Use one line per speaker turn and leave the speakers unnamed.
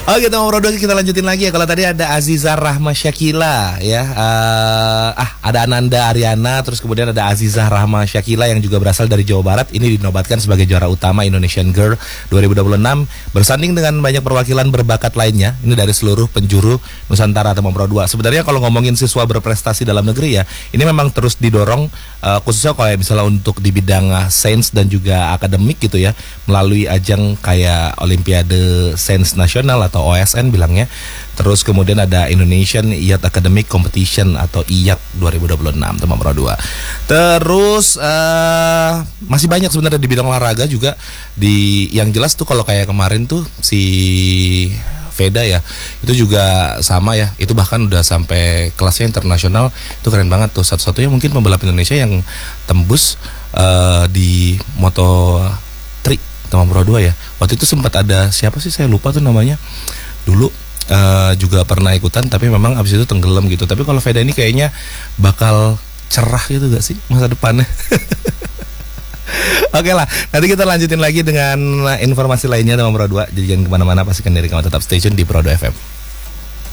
Oke, teman Pro 2 kita lanjutin lagi ya. Kalau tadi ada Aziza Rahma Syakila ya. Ada Ananda Ariana, terus kemudian ada Aziza Rahma Syakila yang juga berasal dari Jawa Barat. Ini dinobatkan sebagai juara utama Indonesian Girl 2026 bersanding dengan banyak perwakilan berbakat lainnya. Ini dari seluruh penjuru Nusantara, teman Pro 2. Sebenarnya kalau ngomongin siswa berprestasi dalam negeri ya, ini memang terus didorong khususnya kalau misalnya untuk di bidang sains dan juga akademik gitu ya, melalui ajang kayak Olimpiade Sains Nasional atau OSN bilangnya. Terus kemudian ada Indonesian Youth Academic Competition atau IYAC 2026, teman Pro 2. Terus masih banyak sebenarnya di bidang olahraga juga. Yang jelas tuh kalau kayak kemarin tuh si Veda ya, itu juga sama ya, itu bahkan udah sampai kelasnya internasional. Itu keren banget tuh, satu-satunya mungkin pembalap Indonesia yang tembus di Moto3, teman Pro 2 ya. Waktu itu sempat ada siapa sih, saya lupa tuh namanya dulu, juga pernah ikutan tapi memang abis itu tenggelam gitu. Tapi kalau Veda ini kayaknya bakal cerah gitu gak sih masa depannya. Oke lah, nanti kita lanjutin lagi dengan informasi lainnya teman Pro 2. Jadi jangan kemana-mana, pastikan diri kamu tetap stay tune di Pro 2 FM.